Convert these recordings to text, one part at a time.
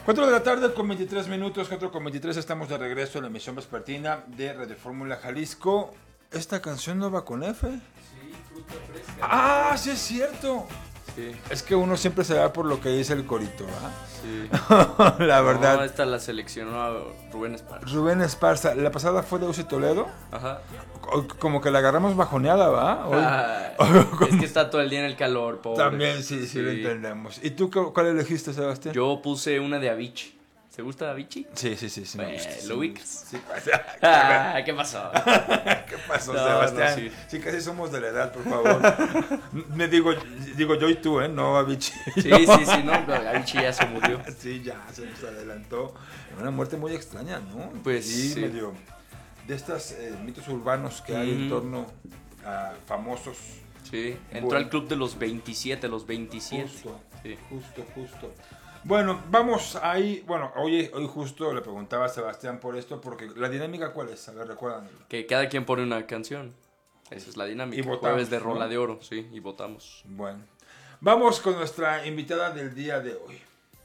4 de la tarde con 23 minutos, 4 con 23, estamos de regreso en la emisión vespertina de Radio Fórmula Jalisco. ¿Esta canción no va con F? Sí, fruta fresca. ¡Ah, sí es cierto! Sí. Es que uno siempre se va por lo que dice el corito, ¿ah? Sí. La verdad. No, esta la seleccionó Rubén Esparza. Rubén Esparza, la pasada fue de UC Toledo. Ajá. Como que la agarramos bajoneada, ¿va? Es que está todo el día en el calor, pobre. También, sí, lo entendemos. ¿Y tú cuál elegiste, Sebastián? Yo puse una de Avicii. ¿Te gusta Avicii? Sí, me gusta. ¿Lo ubicas? Sí. ¿Qué pasó? ¿Qué pasó, No, Sebastián? no, sí, casi somos de la edad, por favor. Me digo yo y tú, no Avicii. Sí, no, Avicii ya se murió. Sí, ya se nos adelantó. Una muerte muy extraña, ¿no? Pues sí. Medio de estos mitos urbanos que hay en torno a famosos. Sí, entró al club de los 27, los 27. Justo. Bueno, vamos ahí. Bueno, hoy justo le preguntaba a Sebastián por esto, porque la dinámica, ¿cuál es? A ver, recuerdan. Que cada quien pone una canción. Esa es la dinámica. Y votamos, Jueves de Rola ¿no? de Oro, sí, y votamos. Bueno, vamos con nuestra invitada del día de hoy.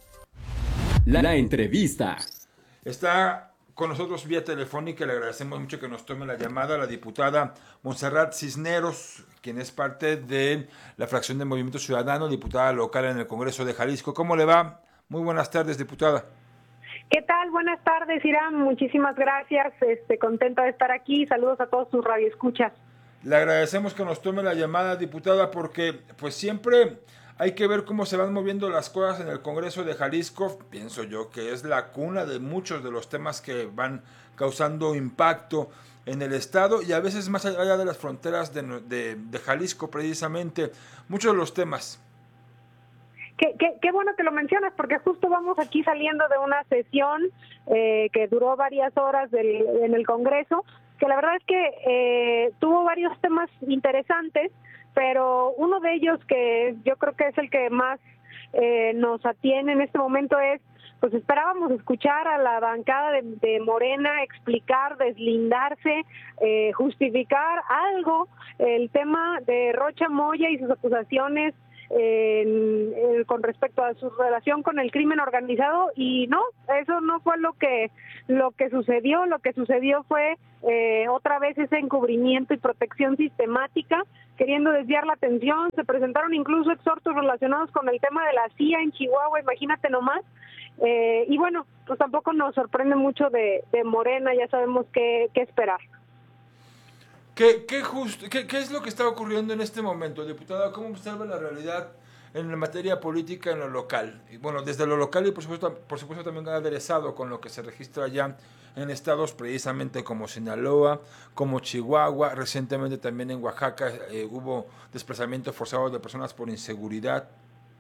La entrevista. Está con nosotros vía telefónica, le agradecemos mucho que nos tome la llamada, la diputada Montserrat Cisneros, quien es parte de la fracción de Movimiento Ciudadano, diputada local en el Congreso de Jalisco. ¿Cómo le va? Muy buenas tardes, diputada. ¿Qué tal? Buenas tardes, Irán. Muchísimas gracias. Contenta de estar aquí. Saludos a todos sus radioescuchas. Le agradecemos que nos tome la llamada, diputada, porque pues siempre hay que ver cómo se van moviendo las cosas en el Congreso de Jalisco. Pienso yo que es la cuna de muchos de los temas que van causando impacto en el Estado y a veces más allá de las fronteras de Jalisco, precisamente. Muchos de los temas. Qué bueno que lo mencionas, porque justo vamos aquí saliendo de una sesión que duró varias horas en el Congreso, que la verdad es que tuvo varios temas interesantes, pero uno de ellos que yo creo que es el que más nos atiene en este momento es, pues esperábamos escuchar a la bancada de Morena explicar, deslindarse, justificar algo, el tema de Rocha Moya y sus acusaciones con respecto a su relación con el crimen organizado, y no, eso no fue lo que sucedió. Lo que sucedió fue otra vez ese encubrimiento y protección sistemática, queriendo desviar la atención. Se presentaron incluso exhortos relacionados con el tema de la CIA en Chihuahua, imagínate nomás. Y bueno, pues tampoco nos sorprende mucho de Morena, ya sabemos qué esperar. ¿Qué es lo que está ocurriendo en este momento, diputada? ¿Cómo observa la realidad en la materia política en lo local? Y bueno, desde lo local y por supuesto también aderezado con lo que se registra allá en estados precisamente como Sinaloa, como Chihuahua, recientemente también en Oaxaca hubo desplazamiento forzado de personas por inseguridad.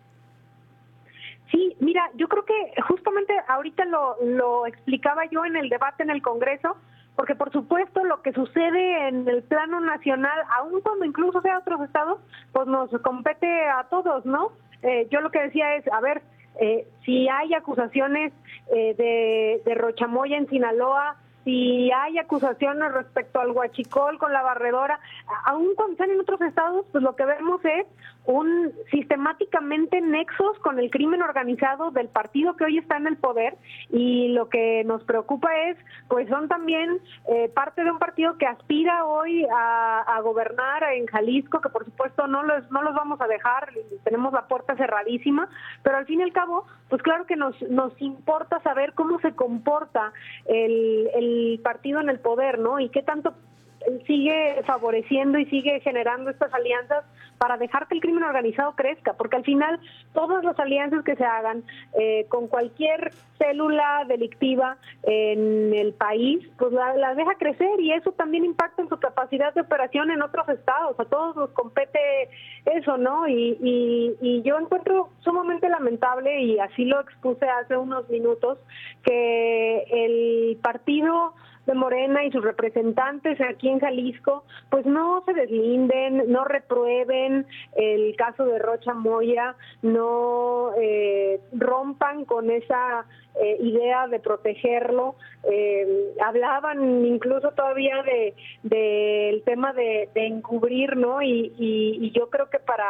Sí, mira, yo creo que justamente ahorita lo explicaba yo en el debate en el Congreso, porque por supuesto lo que sucede en el plano nacional, aun cuando incluso sea otros estados, pues nos compete a todos, ¿no? Yo lo que decía es, a ver, si hay acusaciones de Rochamoya en Sinaloa, si hay acusaciones respecto al huachicol con la barredora, aun cuando están en otros estados, pues lo que vemos es sistemáticamente nexos con el crimen organizado del partido que hoy está en el poder, y lo que nos preocupa es, pues son también parte de un partido que aspira hoy a gobernar en Jalisco, que por supuesto no los vamos a dejar, tenemos la puerta cerradísima, pero al fin y al cabo, pues claro que nos importa saber cómo se comporta el partido en el poder, ¿no? Y qué tanto sigue favoreciendo y sigue generando estas alianzas para dejar que el crimen organizado crezca, porque al final todas las alianzas que se hagan con cualquier célula delictiva en el país, pues las deja crecer, y eso también impacta en su capacidad de operación en otros estados. A todos nos compete eso, ¿no? Y yo encuentro sumamente lamentable, y así lo expuse hace unos minutos, que el partido de Morena y sus representantes aquí en Jalisco, pues no se deslinden, no reprueben el caso de Rocha Moya, no rompan con esa idea de protegerlo. Hablaban incluso todavía del tema de encubrir, ¿no? Y yo creo que para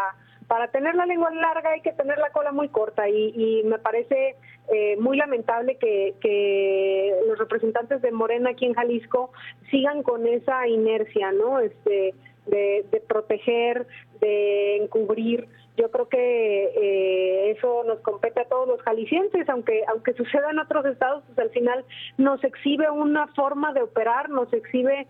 para tener la lengua larga hay que tener la cola muy corta y me parece muy lamentable que los representantes de Morena aquí en Jalisco sigan con esa inercia, ¿no? De proteger, de encubrir. Yo creo que eso nos compete a todos los jaliscienses, aunque suceda en otros estados, pues al final nos exhibe una forma de operar, nos exhibe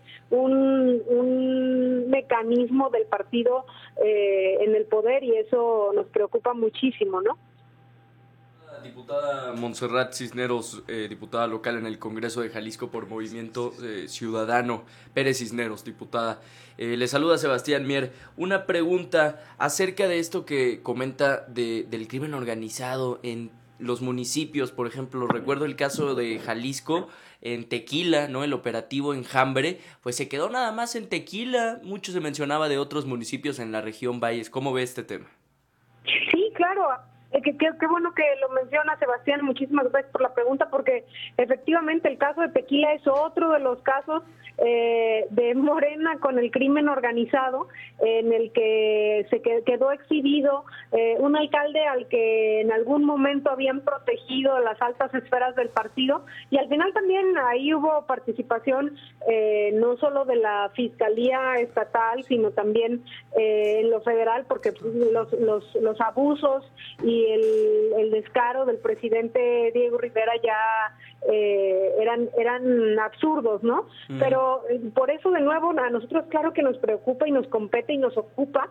un mecanismo del partido en el poder, y eso nos preocupa muchísimo, ¿no? Diputada Montserrat Cisneros, diputada local en el Congreso de Jalisco por Movimiento Ciudadano. Pérez Cisneros, diputada. Le saluda Sebastián Mier. Una pregunta acerca de esto que comenta del crimen organizado en los municipios. Por ejemplo, recuerdo el caso de Jalisco en Tequila, ¿no? El operativo Enjambre, pues se quedó nada más en Tequila. Mucho se mencionaba de otros municipios en la región Valles. ¿Cómo ve este tema? Sí, claro. Qué bueno que lo menciona, Sebastián. Muchísimas gracias por la pregunta, porque efectivamente el caso de Tequila es otro de los casos de Morena con el crimen organizado, en el que se quedó exhibido un alcalde al que en algún momento habían protegido las altas esferas del partido, y al final también ahí hubo participación no solo de la Fiscalía Estatal, sino también en lo federal, porque los abusos y el descaro del presidente Diego Rivera ya eran absurdos, ¿no? Pero por eso, de nuevo, a nosotros claro que nos preocupa y nos compete y nos ocupa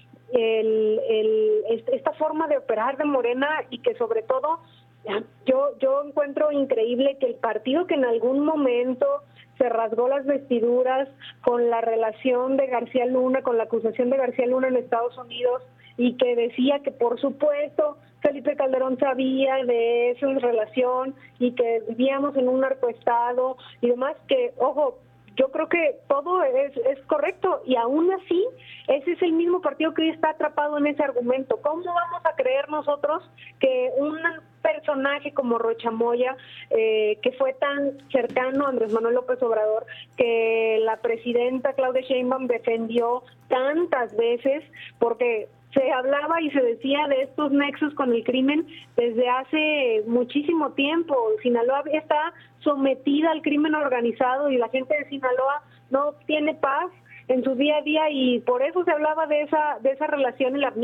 esta forma de operar de Morena, y que sobre todo yo encuentro increíble que el partido que en algún momento se rasgó las vestiduras con la relación de García Luna, con la acusación de García Luna en Estados Unidos, y que decía que por supuesto Felipe Calderón sabía de esa relación y que vivíamos en un narcoestado y demás, que, ojo, yo creo que todo es correcto, y aún así ese es el mismo partido que hoy está atrapado en ese argumento. ¿Cómo vamos a creer nosotros que un personaje como Rocha Moya, que fue tan cercano a Andrés Manuel López Obrador, que la presidenta Claudia Sheinbaum defendió tantas veces, porque se hablaba y se decía de estos nexos con el crimen desde hace muchísimo tiempo? Sinaloa está sometida al crimen organizado y la gente de Sinaloa no tiene paz en su día a día, y por eso se hablaba de esa relación en la